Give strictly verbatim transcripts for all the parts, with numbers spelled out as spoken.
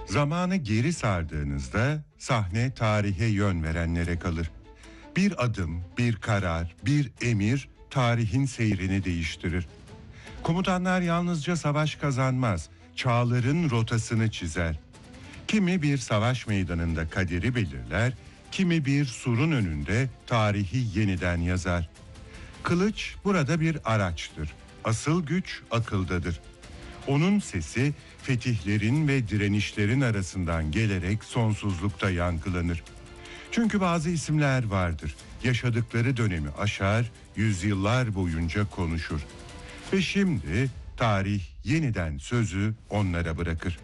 Zamanı geri sardığınızda sahne tarihe yön verenlere kalır. Bir adım, bir karar, bir emir tarihin seyrini değiştirir. Komutanlar yalnızca savaş kazanmaz, çağların rotasını çizer. Kimi bir savaş meydanında kaderi belirler, kimi bir surun önünde tarihi yeniden yazar. Kılıç burada bir araçtır. Asıl güç akıldadır. Onun sesi fetihlerin ve direnişlerin arasından gelerek sonsuzlukta yankılanır. Çünkü bazı isimler vardır. Yaşadıkları dönemi aşar, yüzyıllar boyunca konuşur. Ve şimdi tarih yeniden sözü onlara bırakır.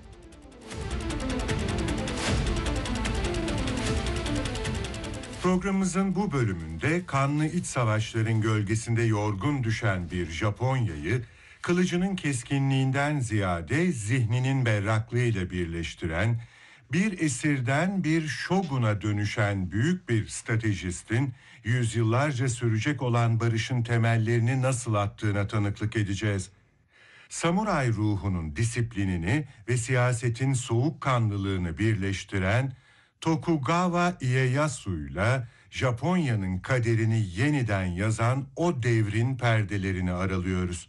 Programımızın bu bölümünde kanlı iç savaşların gölgesinde yorgun düşen bir Japonya'yı kılıcının keskinliğinden ziyade zihninin berraklığıyla birleştiren, bir esirden bir şoguna dönüşen büyük bir stratejistin yüzyıllarca sürecek olan barışın temellerini nasıl attığına tanıklık edeceğiz. Samuray ruhunun disiplinini ve siyasetin soğukkanlılığını birleştiren Tokugawa Ieyasu'yla Japonya'nın kaderini yeniden yazan o devrin perdelerini aralıyoruz.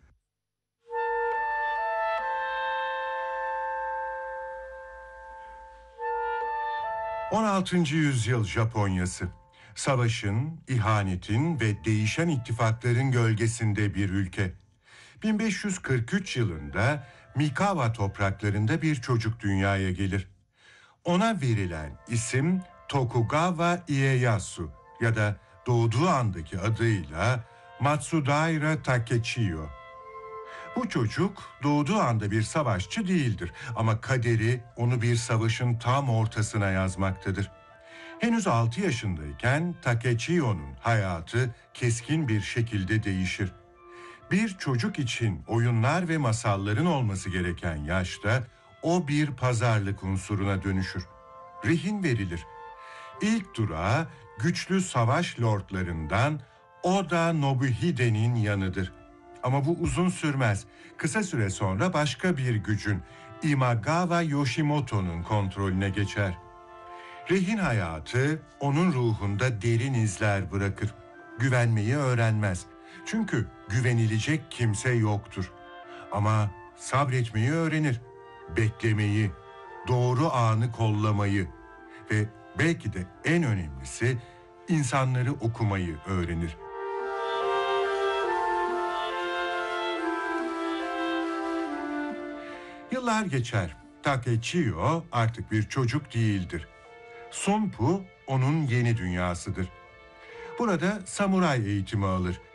on altıncı yüzyıl Japonyası, savaşın, ihanetin ve değişen ittifakların gölgesinde bir ülke. bin beş yüz kırk üç yılında Mikawa topraklarında bir çocuk dünyaya gelir. Ona verilen isim Tokugawa Ieyasu ya da doğduğu andaki adıyla Matsudaira Takechiyo. Bu çocuk doğduğu anda bir savaşçı değildir ama kaderi onu bir savaşın tam ortasına yazmaktadır. Henüz altı yaşındayken Takechiyo'nun hayatı keskin bir şekilde değişir. Bir çocuk için oyunlar ve masalların olması gereken yaşta o bir pazarlık unsuruna dönüşür. Rehin verilir. İlk durağı güçlü savaş lordlarından Oda Nobuhide'nin yanıdır. Ama bu uzun sürmez. Kısa süre sonra başka bir gücün, Imagawa Yoshimoto'nun kontrolüne geçer. Rehin hayatı onun ruhunda derin izler bırakır. Güvenmeyi öğrenmez. Çünkü güvenilecek kimse yoktur. Ama sabretmeyi öğrenir. Beklemeyi, doğru anı kollamayı ve belki de en önemlisi insanları okumayı öğrenir. Yıllar geçer. Takechiyo artık bir çocuk değildir. Sompu onun yeni dünyasıdır. Burada samuray eğitimi alır.